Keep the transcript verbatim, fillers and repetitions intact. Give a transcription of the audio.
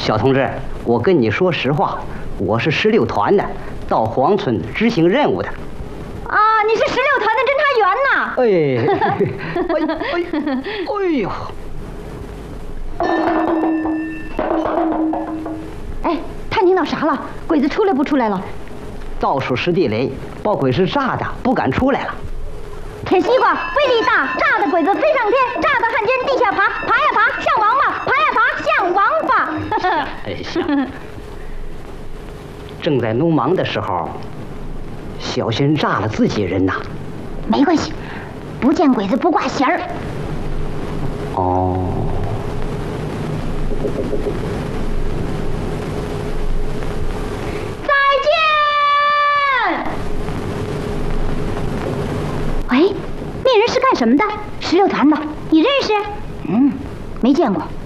小同志，我跟你说实话，我是十六团的，到黄村执行任务的。 啊，你是十六团的侦查员呐？ 哎，哎，哎呦！ 哎，探听到啥了？鬼子出来不出来了？ 到处是地雷，把鬼是炸的，不敢出来了。 铁西瓜威力大，炸的鬼子飞上天，炸的汉奸地下爬，爬呀爬像王八，爬呀爬像王八。 哎呀！正在弄忙的时候，小心炸了自己人呐。 没关系，不见鬼子不挂弦儿。 哦。 再见。喂，那人是干什么的？十六团的，你认识？嗯，没见过。